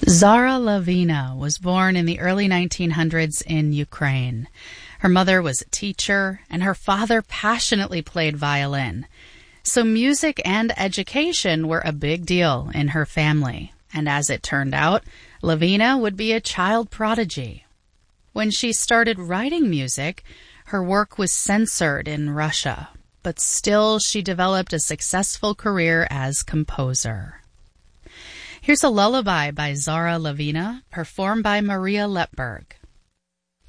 Zara Lavina was born in the early 1900s in Ukraine. Her mother was a teacher, and her father passionately played violin. So music and education were a big deal in her family. And as it turned out, Lavina would be a child prodigy. When she started writing music, her work was censored in Russia, but still she developed a successful career as composer. Here's a lullaby by Zara Lavina, performed by Maria Lepberg.